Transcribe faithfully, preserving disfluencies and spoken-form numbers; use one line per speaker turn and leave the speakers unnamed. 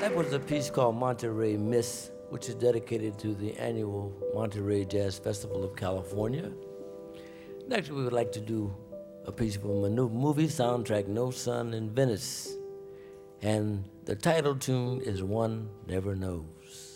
That was a piece called Monterey Miss, which is dedicated to the annual Monterey Jazz Festival of California. Next, we would like to do a piece from a new movie soundtrack, No Sun in Venice. And the title tune is One Never Knows.